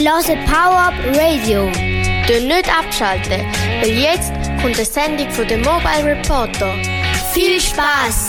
hören Power Up Radio. Nicht abschalten, weil jetzt kommt eine Sendung von der Mobile Reporter. Viel Spaß!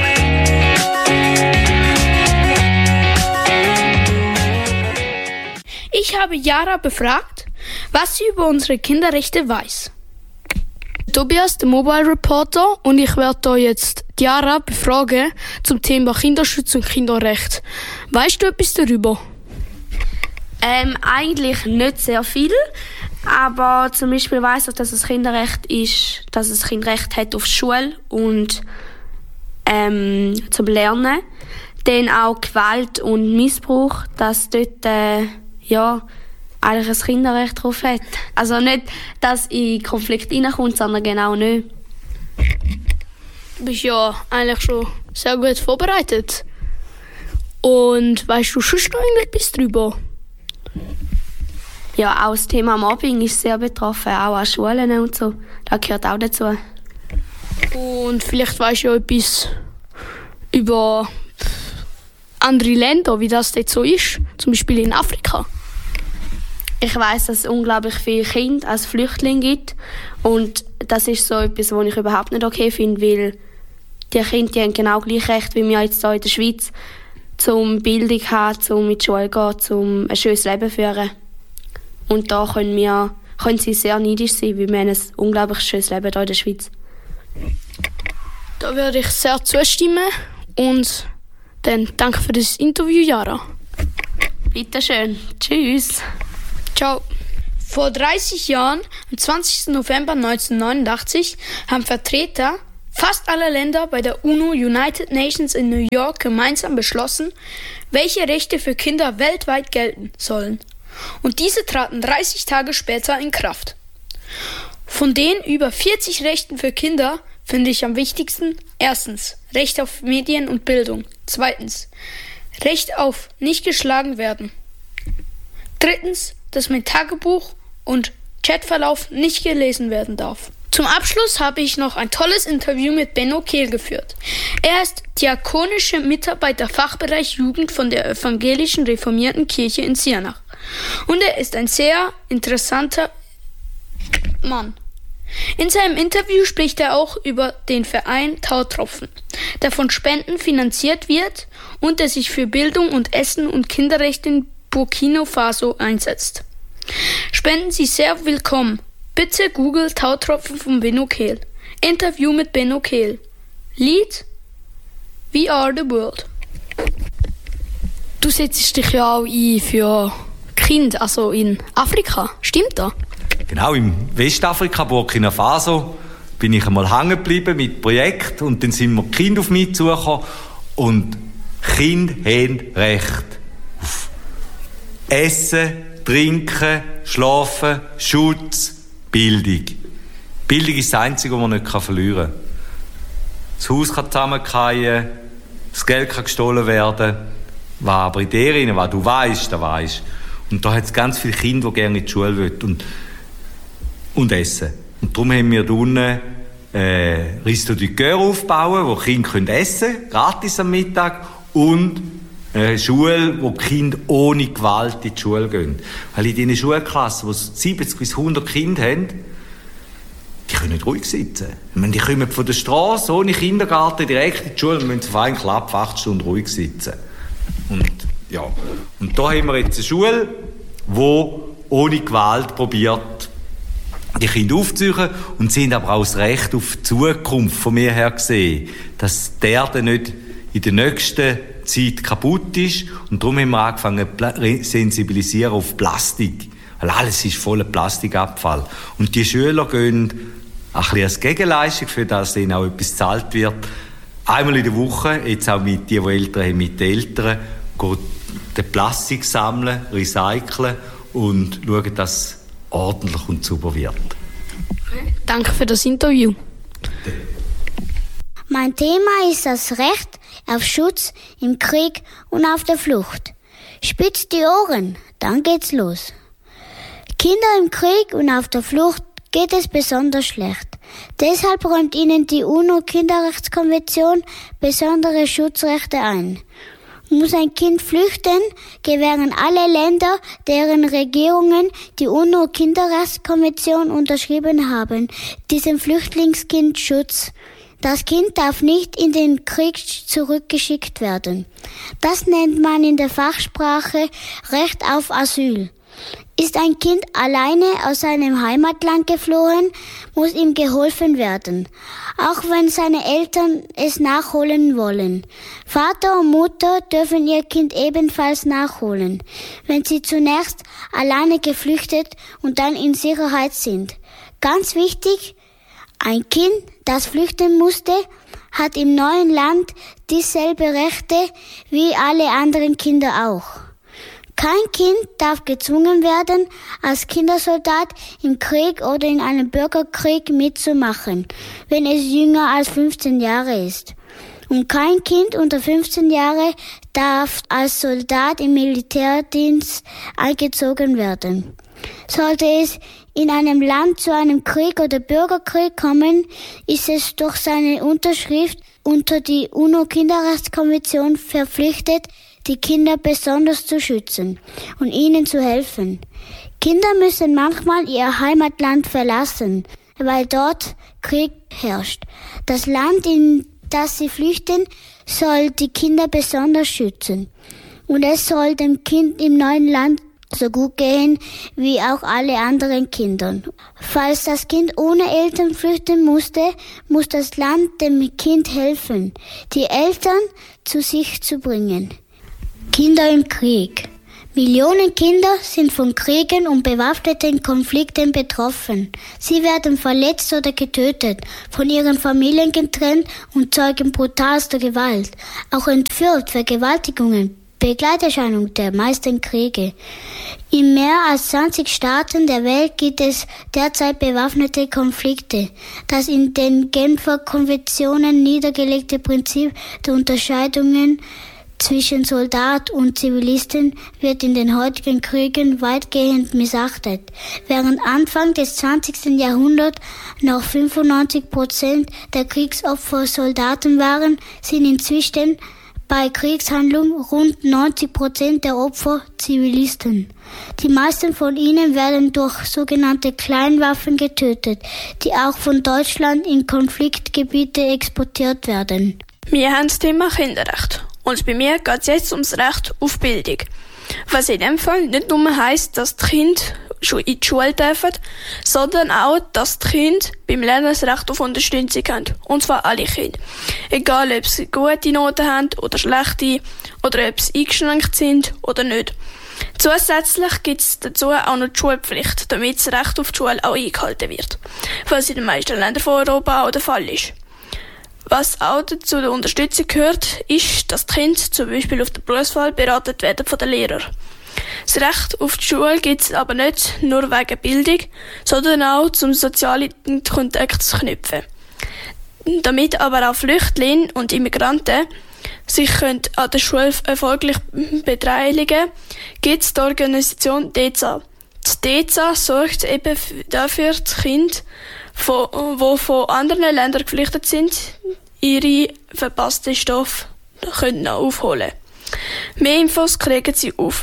Ich habe Jara befragt, was sie über unsere Kinderrechte weiß. Tobias, der Mobile Reporter, und ich werde da jetzt Jara befragen zum Thema Kinderschutz und Kinderrecht. Weißt du etwas darüber? Eigentlich nicht sehr viel, aber zum Beispiel weiss ich, dass es Kinderrecht ist, dass es Kind Recht hat auf Schule und zum Lernen. Dann auch Gewalt und Missbrauch, dass dort eigentlich ein Kinderrecht drauf hat. Also nicht, dass in Konflikt reinkommt, sondern genau nicht. Du bist ja eigentlich schon sehr gut vorbereitet. Und weißt du schon noch irgendetwas darüber? Ja, auch das Thema Mobbing ist sehr betroffen, auch an Schulen und so. Das gehört auch dazu. Und vielleicht weißt du ja etwas über andere Länder, wie das dort so ist, zum Beispiel in Afrika. Ich weiss, dass es unglaublich viele Kinder als Flüchtlinge gibt. Und das ist so etwas, was ich überhaupt nicht okay finde, weil die Kinder die haben genau gleich Recht wie wir jetzt hier in der Schweiz, zum Bildung haben, zum in die Schule gehen, zum ein schönes Leben führen. Und da können sie sehr neidisch sein, weil wir haben ein unglaublich schönes Leben hier in der Schweiz. Da würde ich sehr zustimmen. Und dann danke für das Interview, Jara. Bitte schön. Tschüss. Ciao. Vor 30 Jahren, am 20. November 1989, haben Vertreter fast aller Länder bei der UNO United Nations in New York gemeinsam beschlossen, welche Rechte für Kinder weltweit gelten sollen. Und diese traten 30 Tage später in Kraft. Von den über 40 Rechten für Kinder finde ich am wichtigsten: erstens, Recht auf Medien und Bildung. Zweitens, Recht auf nicht geschlagen werden. Drittens, dass mein Tagebuch und Chatverlauf nicht gelesen werden darf. Zum Abschluss habe ich noch ein tolles Interview mit Benno Kehl geführt. Er ist diakonischer Mitarbeiter Fachbereich Jugend von der Evangelischen Reformierten Kirche in Ziernach. Und er ist ein sehr interessanter Mann. In seinem Interview spricht er auch über den Verein Tautropfen, der von Spenden finanziert wird und der sich für Bildung und Essen und Kinderrechte in Burkina Faso einsetzt. Spenden Sie sehr willkommen. Bitte Google Tautropfen von Benno Kehl. Interview mit Benno Kehl. Lied We Are the World. Du setzt dich ja auch ein für Kinder, also in Afrika. Stimmt das? Genau, im Westafrika, Burkina Faso, bin ich einmal hängen geblieben mit Projekt und dann sind wir Kinder auf mich zugekommen und Kinder haben Recht auf Essen, Trinken, Schlafen, Schutz, Bildung. Bildung ist das Einzige, was man nicht verlieren kann. Das Haus kann zusammenfallen, das Geld kann gestohlen werden, was aber in dir rein, was du weißt, das weisst. Und da hat es ganz viele Kinder, die gerne in die Schule wollen und essen. Und darum haben wir da unten Resto du Cœur aufbauen, wo Kinder essen können, gratis am Mittag, und eine Schule, wo die Kinder ohne Gewalt in die Schule gehen. Weil in diesen Schulklassen, wo 70 bis 100 Kinder haben, die können nicht ruhig sitzen. Ich meine, die kommen von der Straße ohne Kindergarten direkt in die Schule und müssen auf einen Klapp 8 Stunden ruhig sitzen. Und da haben wir jetzt eine Schule, die ohne Gewalt probiert, die Kinder aufzuziehen, und sie haben aber auch das Recht auf die Zukunft von mir her gesehen, dass die Erde nicht in der nächsten Zeit kaputt ist. Und darum haben wir angefangen zu sensibilisieren auf Plastik. Weil alles ist voller Plastikabfall. Und die Schüler gehen ein bisschen als Gegenleistung, für das ihnen auch etwas gezahlt wird. Einmal in der Woche, jetzt auch mit die Eltern haben, mit den Eltern, gehen den Plastik sammeln, recyceln und schauen, dass es ordentlich und sauber wird. Danke für das Interview. Mein Thema ist das Recht auf Schutz im Krieg und auf der Flucht. Spitzt die Ohren, dann geht's los. Kinder im Krieg und auf der Flucht geht es besonders schlecht. Deshalb räumt ihnen die UNO-Kinderrechtskonvention besondere Schutzrechte ein. Muss ein Kind flüchten, gewähren alle Länder, deren Regierungen die UNO-Kinderrechtskonvention unterschrieben haben, diesem Flüchtlingskind Schutz. Das Kind darf nicht in den Krieg zurückgeschickt werden. Das nennt man in der Fachsprache Recht auf Asyl. Ist ein Kind alleine aus seinem Heimatland geflohen, muss ihm geholfen werden, auch wenn seine Eltern es nachholen wollen. Vater und Mutter dürfen ihr Kind ebenfalls nachholen, wenn sie zunächst alleine geflüchtet und dann in Sicherheit sind. Ganz wichtig, ein Kind, das flüchten musste, hat im neuen Land dieselbe Rechte wie alle anderen Kinder auch. Kein Kind darf gezwungen werden, als Kindersoldat im Krieg oder in einem Bürgerkrieg mitzumachen, wenn es jünger als 15 Jahre ist. Und kein Kind unter 15 Jahre darf als Soldat im Militärdienst eingezogen werden. Sollte es in einem Land zu einem Krieg oder Bürgerkrieg kommen, ist es durch seine Unterschrift unter die UNO-Kinderrechtskonvention verpflichtet, die Kinder besonders zu schützen und ihnen zu helfen. Kinder müssen manchmal ihr Heimatland verlassen, weil dort Krieg herrscht. Das Land, in das sie flüchten, soll die Kinder besonders schützen. Und es soll dem Kind im neuen Land so gut gehen wie auch alle anderen Kindern. Falls das Kind ohne Eltern flüchten musste, muss das Land dem Kind helfen, die Eltern zu sich zu bringen. Kinder im Krieg. Millionen Kinder sind von Kriegen und bewaffneten Konflikten betroffen. Sie werden verletzt oder getötet, von ihren Familien getrennt und zeugen brutalster Gewalt. Auch entführt, Vergewaltigungen, Begleiterscheinung der meisten Kriege. In mehr als 20 Staaten der Welt gibt es derzeit bewaffnete Konflikte. Das in den Genfer Konventionen niedergelegte Prinzip der Unterscheidungen zwischen Soldat und Zivilisten wird in den heutigen Kriegen weitgehend missachtet. Während Anfang des 20. Jahrhunderts noch 95% der Kriegsopfer Soldaten waren, sind inzwischen bei Kriegshandlungen rund 90% der Opfer Zivilisten. Die meisten von ihnen werden durch sogenannte Kleinwaffen getötet, die auch von Deutschland in Konfliktgebiete exportiert werden. Wir haben das Thema Kinderrecht. Und bei mir geht es jetzt ums Recht auf Bildung. Was in dem Fall nicht nur heisst, dass die Kinder schon in die Schule dürfen, sondern auch, dass die Kinder beim Lernen das Recht auf Unterstützung haben. Und zwar alle Kinder. Egal, ob sie gute Noten haben oder schlechte, oder ob sie eingeschränkt sind oder nicht. Zusätzlich gibt es dazu auch noch die Schulpflicht, damit das Recht auf die Schule auch eingehalten wird. Was in den meisten Ländern von Europa auch der Fall ist. Was auch zu der Unterstützung gehört, ist, dass die Kinder zum Beispiel auf der Berufswahl beraten werden von den Lehrern. Das Recht auf die Schule gibt es aber nicht nur wegen Bildung, sondern auch zum sozialen Kontakt zu knüpfen. Damit aber auch Flüchtlinge und Immigranten sich an der Schule erfolgreich beteiligen können, gibt es die Organisation DEZA. Die DEZA sorgt eben dafür, dass die Kinder, die von anderen Ländern geflüchtet sind, ihre verpassten Stoffe aufholen können. Mehr Infos kriegen Sie auf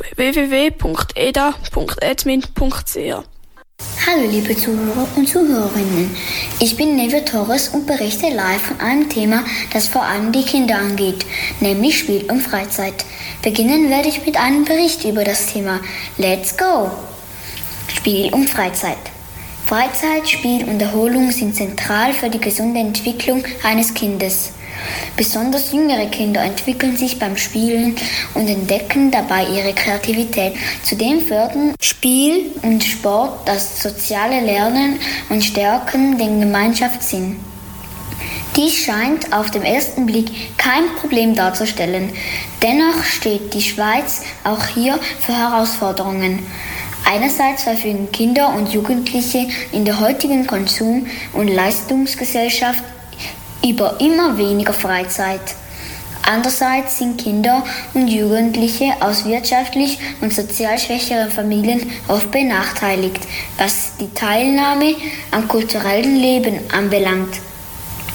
www.eda.admin.ch. Hallo liebe Zuhörer und Zuhörerinnen, ich bin Neve Torres und berichte live von einem Thema, das vor allem die Kinder angeht, nämlich Spiel und Freizeit. Beginnen werde ich mit einem Bericht über das Thema. Let's go! Spiel und Freizeit. Freizeit, Spiel und Erholung sind zentral für die gesunde Entwicklung eines Kindes. Besonders jüngere Kinder entwickeln sich beim Spielen und entdecken dabei ihre Kreativität. Zudem fördern Spiel und Sport das soziale Lernen und stärken den Gemeinschaftssinn. Dies scheint auf den ersten Blick kein Problem darzustellen. Dennoch steht die Schweiz auch hier für Herausforderungen. Einerseits verfügen Kinder und Jugendliche in der heutigen Konsum- und Leistungsgesellschaft über immer weniger Freizeit. Andererseits sind Kinder und Jugendliche aus wirtschaftlich und sozial schwächeren Familien oft benachteiligt, was die Teilnahme am kulturellen Leben anbelangt.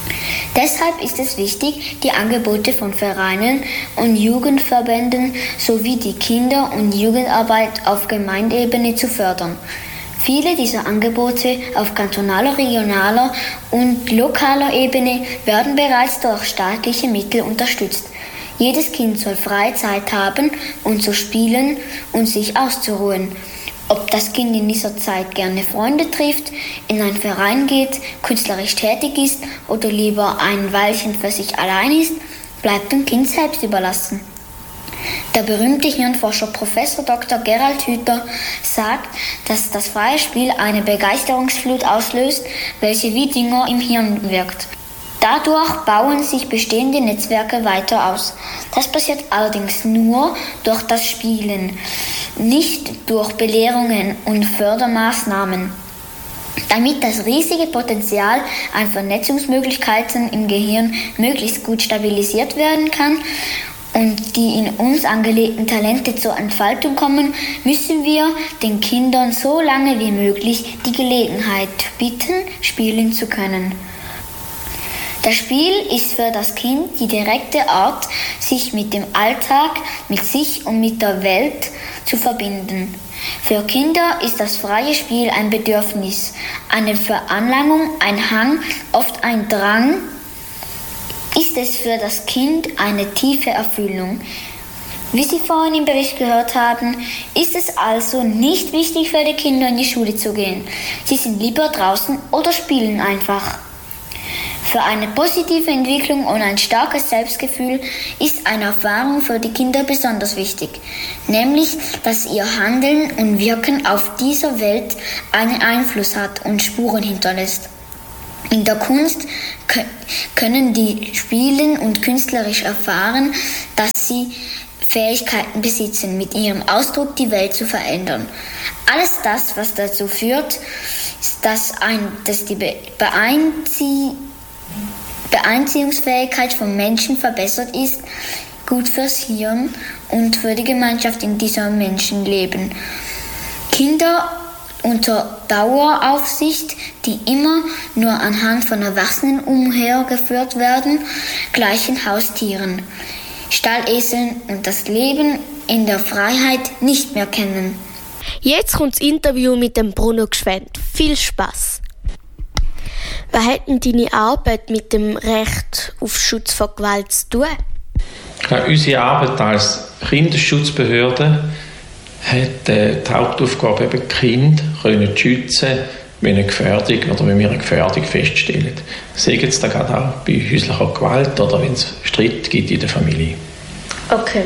Deshalb ist es wichtig, die Angebote von Vereinen und Jugendverbänden sowie die Kinder- und Jugendarbeit auf Gemeindeebene zu fördern. Viele dieser Angebote auf kantonaler, regionaler und lokaler Ebene werden bereits durch staatliche Mittel unterstützt. Jedes Kind soll freie Zeit haben, um zu spielen und sich auszuruhen. Ob das Kind in dieser Zeit gerne Freunde trifft, in einen Verein geht, künstlerisch tätig ist oder lieber ein Weilchen für sich allein ist, bleibt dem Kind selbst überlassen. Der berühmte Hirnforscher Prof. Dr. Gerald Hüther sagt, dass das freie Spiel eine Begeisterungsflut auslöst, welche wie Dünger im Hirn wirkt. Dadurch bauen sich bestehende Netzwerke weiter aus. Das passiert allerdings nur durch das Spielen, nicht durch Belehrungen und Fördermaßnahmen. Damit das riesige Potenzial an Vernetzungsmöglichkeiten im Gehirn möglichst gut stabilisiert werden kann und die in uns angelegten Talente zur Entfaltung kommen, müssen wir den Kindern so lange wie möglich die Gelegenheit bieten, spielen zu können. Das Spiel ist für das Kind die direkte Art, sich mit dem Alltag, mit sich und mit der Welt zu verbinden. Für Kinder ist das freie Spiel ein Bedürfnis, eine Veranlagung, ein Hang, oft ein Drang. Ist es für das Kind eine tiefe Erfüllung. Wie Sie vorhin im Bericht gehört haben, ist es also nicht wichtig für die Kinder in die Schule zu gehen. Sie sind lieber draußen oder spielen einfach. Für eine positive Entwicklung und ein starkes Selbstgefühl ist eine Erfahrung für die Kinder besonders wichtig, nämlich, dass ihr Handeln und Wirken auf dieser Welt einen Einfluss hat und Spuren hinterlässt. In der Kunst können die spielen und künstlerisch erfahren, dass sie Fähigkeiten besitzen, mit ihrem Ausdruck die Welt zu verändern. Alles das, was dazu führt, dass die Beeinziehungsfähigkeit von Menschen verbessert ist, gut fürs Hirn und für die Gemeinschaft, in dieser Menschen leben. Kinder unter Daueraufsicht, die immer nur anhand von Erwachsenen umhergeführt werden, gleichen Haustieren, Stalleseln und das Leben in der Freiheit nicht mehr kennen. Jetzt kommt das Interview mit dem Bruno Gschwend. Viel Spaß! Was hat denn deine Arbeit mit dem Recht auf Schutz vor Gewalt zu tun? Ja, unsere Arbeit als Kinderschutzbehörde hat die Hauptaufgabe, eben die Kinder zu schützen, wenn wir eine Gefährdung feststellen. Sei es da gerade auch bei häuslicher Gewalt oder wenn es Streit gibt in der Familie. Okay.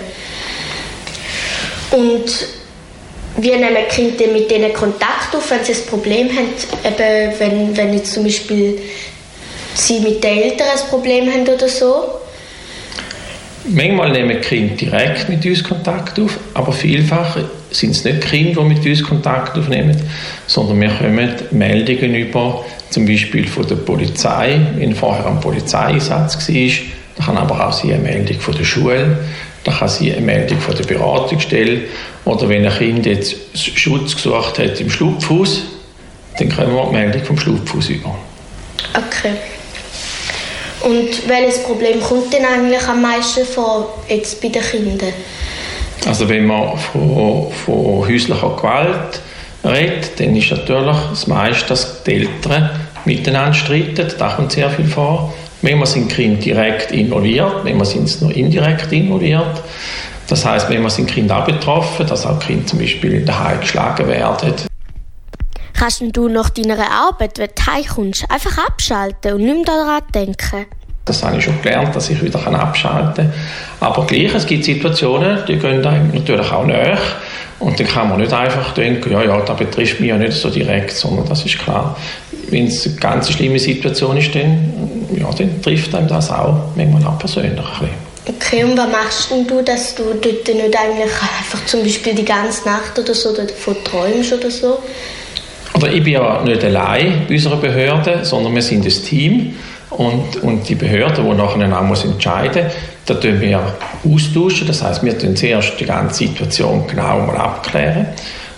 Und wie nehmen die Kinder mit denen Kontakt auf, wenn sie ein Problem haben? Eben, wenn jetzt zum Beispiel sie mit den Eltern ein Problem haben oder so? Manchmal nehmen die Kinder direkt mit uns Kontakt auf, aber vielfach sind es nicht die Kinder, die mit uns Kontakt aufnehmen, sondern wir bekommen Meldungen über, zum Beispiel von der Polizei, wenn vorher ein Polizeieinsatz war. Da kann aber auch sein eine Meldung von der Schule, da kann sein eine Meldung von der Beratungsstelle oder wenn ein Kind jetzt Schutz gesucht hat im Schlupfhaus, dann kriegen wir die Meldung vom Schlupfhaus über. Okay. Und welches Problem kommt denn eigentlich am meisten vor jetzt bei den Kindern? Also wenn man von häuslicher Gewalt redet, dann ist natürlich das meiste, dass die Eltern miteinander streiten. Da kommt sehr viel vor. Manchmal sind die Kinder direkt involviert, manchmal sind sie nur indirekt involviert. Das heisst, manchmal sind die Kinder auch betroffen, dass auch die Kinder zum Beispiel daheim geschlagen werden. Kannst du nach deiner Arbeit, wenn du heimkommst, einfach abschalten und nicht mehr daran denken? Das habe ich schon gelernt, dass ich wieder abschalten kann. Aber gleich, es gibt Situationen, die gehen einem natürlich auch näher. Und dann kann man nicht einfach denken, ja, das betrifft mich ja nicht so direkt, sondern das ist klar. Wenn es eine ganz schlimme Situation ist, dann trifft einem das auch manchmal auch persönlich ein bisschen. Okay, und was machst du, dass du dort nicht eigentlich einfach zum Beispiel die ganze Nacht oder so davon träumst oder so? Oder ich bin ja nicht allein bei unserer Behörde, sondern wir sind ein Team. Und die Behörde, die nachher auch entscheiden muss, da tun wir austauschen. Das heisst, wir tun zuerst die ganze Situation genau mal abklären.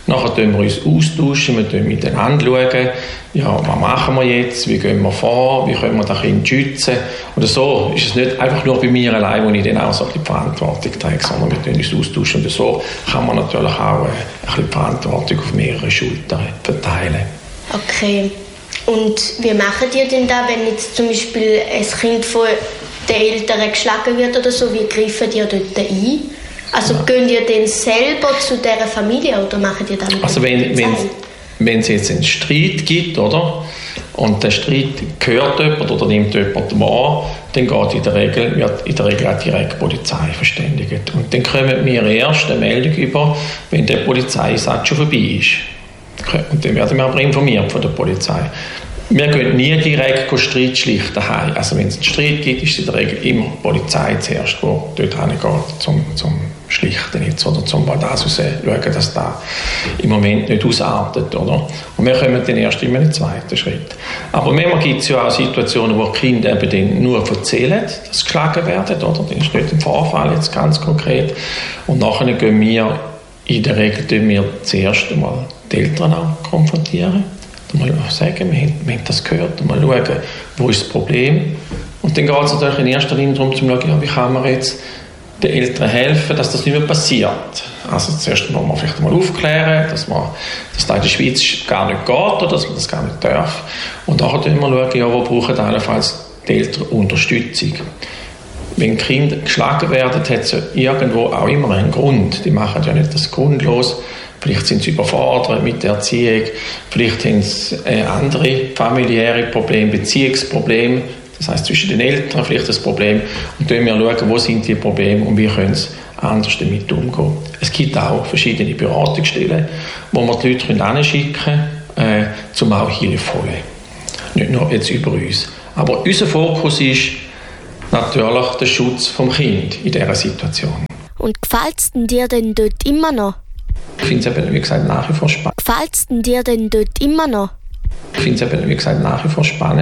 Nachher tun wir uns austauschen, wir schauen miteinander, ja, was machen wir jetzt, wie gehen wir vor, wie können wir das Kind schützen. Oder so ist es nicht einfach nur bei mir allein, wo ich dann auch so ein bisschen die Verantwortung trage, sondern wir tun uns austauschen. Und so kann man natürlich auch ein bisschen die Verantwortung auf mehrere Schultern verteilen. Okay. Und wie macht ihr denn da, wenn jetzt zum Beispiel ein Kind von den Eltern geschlagen wird oder so, wie greifen ihr dort ein? Also gehen ihr denn selber zu dieser Familie oder machen ihr dann also wenn es jetzt einen Streit gibt, oder? Und der Streit hört jemand oder nimmt jemand wahr, dann wird in der Regel auch direkt die Polizei verständigt. Und dann kommen wir erst eine Meldung über, wenn der Polizeieinsatz schon vorbei ist. Und dann werden wir aber informiert von der Polizei. Wir gehen nie direkt Streit schlichten daheim. Also wenn es einen Streit gibt, ist in der Regel immer die Polizei zuerst, die dort hingeht, zum Schlichten jetzt, oder zum das schauen, dass das im Moment nicht ausartet. Oder? Und wir kommen dann erst in einen zweiten Schritt. Aber manchmal gibt es ja auch Situationen, wo die Kinder eben dann nur erzählen, dass sie geschlagen werden. Oder? Dann ist nicht ein Vorfall jetzt ganz konkret. Und nachher gehen wir in der Regel zuerst einmal die Eltern auch konfrontieren. Mal sagen, wir haben das gehört, und mal schauen, wo ist das Problem. Und dann geht es natürlich in erster Linie darum, zu schauen, ja, wie kann man jetzt den Eltern helfen, dass das nicht mehr passiert. Also zuerst muss man vielleicht mal aufklären, dass das in der Schweiz gar nicht geht oder dass man das gar nicht darf. Und dann schauen wir, ja, wo brauchen allenfalls die Eltern Unterstützung. Wenn Kinder geschlagen werden, hat es ja irgendwo auch immer einen Grund. Die machen ja nicht das grundlos. Vielleicht sind sie überfordert mit der Erziehung, vielleicht haben sie andere familiäre Probleme, Beziehungsprobleme, das heisst zwischen den Eltern vielleicht das Problem. Und dann müssen wir schauen, wo sind die Probleme und wie können sie anders damit umgehen. Es gibt auch verschiedene Beratungsstellen, wo wir die Leute hinschicken können, um auch Hilfe zu holen. Nicht nur jetzt über uns. Aber unser Fokus ist natürlich der Schutz des Kindes in dieser Situation. Und gefällt es dir denn dort immer noch? Ich finde es eben, wie gesagt, nach wie vor spannend. Gefällt es dir denn dort immer noch? Ich finde es eben, wie gesagt, nach wie vor spannend.